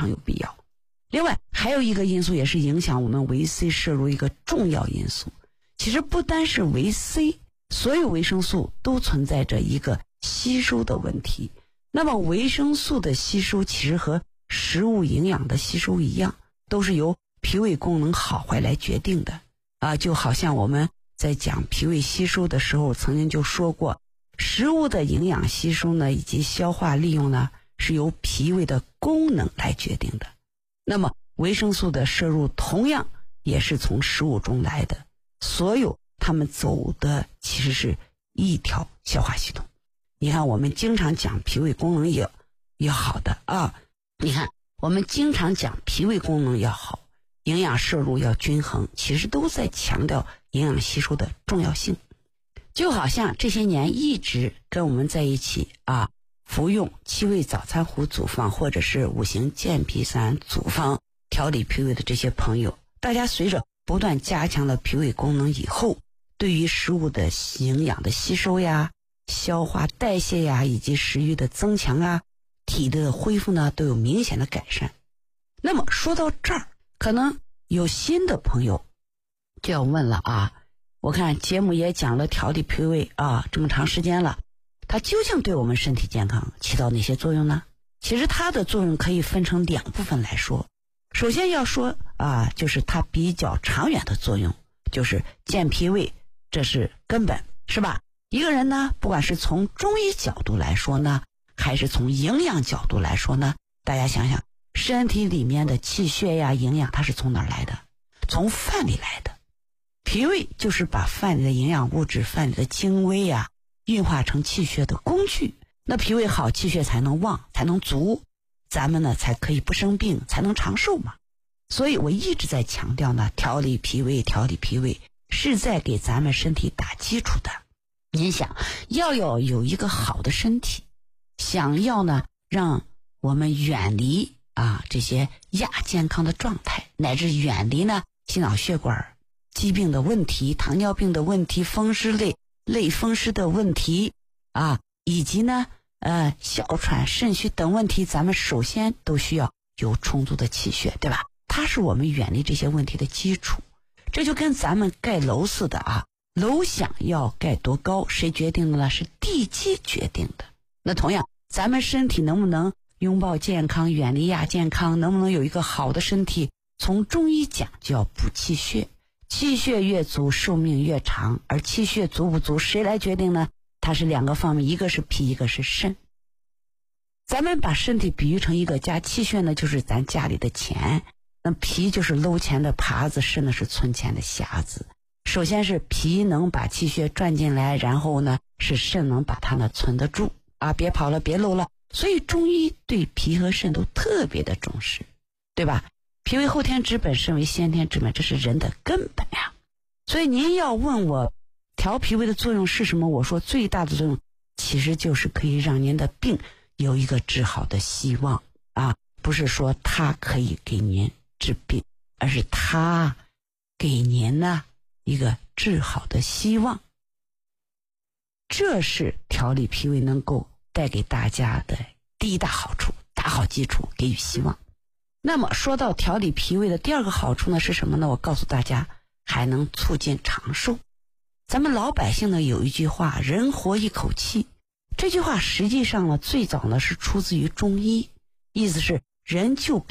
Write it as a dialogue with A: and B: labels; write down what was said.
A: 常有必要。另外还有一个因素也是影响我们维 C 摄入一个重要因素，其实不单是维 C， 所有维生素都存在着一个吸收的问题。那么维生素的吸收其实和食物营养的吸收一样，都是由脾胃功能好坏来决定的就好像我们在讲脾胃吸收的时候曾经就说过，食物的营养吸收呢以及消化利用呢是由脾胃的功能来决定的。那么维生素的摄入同样也是从食物中来的，所有它们走的其实是一条消化系统。你看我们经常讲脾胃功能要好的你看我们经常讲脾胃功能要好，营养摄入要均衡，其实都在强调营养吸收的重要性。就好像这些年一直跟我们在一起服用七味早餐糊组方或者是五行健脾散组方调理脾胃的这些朋友，大家随着不断加强了脾胃功能以后，对于食物的营养的吸收呀、消化代谢呀以及食欲的增强体力的恢复呢都有明显的改善。那么说到这儿，可能有新的朋友就要问了我看节目也讲了调理脾胃这么长时间了，它究竟对我们身体健康起到哪些作用呢？其实它的作用可以分成两部分来说。首先要说就是它比较长远的作用，就是健脾胃，这是根本，是吧？一个人呢，不管是从中医角度来说呢，还是从营养角度来说呢，大家想想身体里面的气血呀、营养它是从哪儿来的？从饭里来的。脾胃就是把饭里的营养物质、饭里的精微运化成气血的工具。那脾胃好，气血才能旺，才能足，咱们呢才可以不生病，才能长寿嘛。所以我一直在强调呢，调理脾胃是在给咱们身体打基础的。您想要有一个好的身体，想要呢让我们远离这些亚健康的状态，乃至远离呢心脑血管疾病的问题、糖尿病的问题、风湿类风湿的问题以及呢哮喘、肾虚等问题，咱们首先都需要有充足的气血，对吧？它是我们远离这些问题的基础。这就跟咱们盖楼似的楼想要盖多高，谁决定的呢？是地基决定的。那同样，咱们身体能不能拥抱健康，远离亚健康，能不能有一个好的身体，从中医讲就要补气血，气血越足寿命越长。而气血足不足谁来决定呢？它是两个方面，一个是脾，一个是肾。咱们把身体比喻成一个家，气血呢就是咱家里的钱，那脾就是搂钱的耙子，肾呢是存钱的匣子。首先是脾能把气血转进来，然后呢是肾能把它呢存得住别跑了，别漏了。所以中医对脾和肾都特别的重视，对吧？脾为后天之本，肾为先天之本，这是人的根本呀。所以您要问我调脾胃的作用是什么，我说最大的作用其实就是可以让您的病有一个治好的希望不是说它可以给您治病，而是它给您呢一个治好的希望。这是调理脾胃能够带给大家的第一大好处，打好基础，给予希望。那么说到调理脾胃的第二个好处呢是什么呢？我告诉大家，还能促进长寿。咱们老百姓呢有一句话，人活一口气，这句话实际上呢最早呢是出自于中医，意思是人就